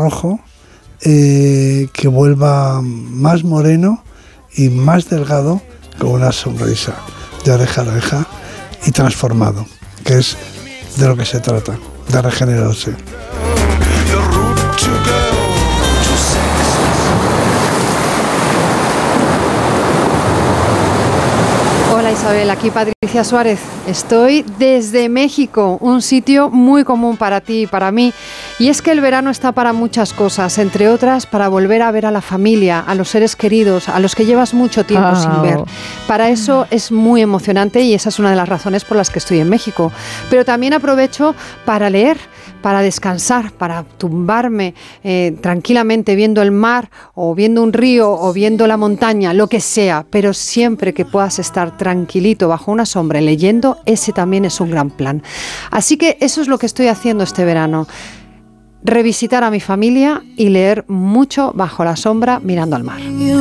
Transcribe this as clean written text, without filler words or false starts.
rojo, que vuelva más moreno y más delgado, con una sonrisa de oreja a oreja y transformado, que es de lo que se trata, de regenerarse. Hola Isabel, aquí Patricia Suárez. Estoy desde México, un sitio muy común para ti y para mí. Y es que el verano está para muchas cosas, entre otras para volver a ver a la familia, a los seres queridos, a los que llevas mucho tiempo sin ver. Para eso es muy emocionante y esa es una de las razones por las que estoy en México. Pero también aprovecho para leer, para descansar, para tumbarme tranquilamente viendo el mar o viendo un río o viendo la montaña, lo que sea, pero siempre que puedas estar tranquilito bajo una sombra leyendo, ese también es un gran plan. Así que eso es lo que estoy haciendo este verano. Revisitar a mi familia y leer mucho bajo la sombra mirando al mar.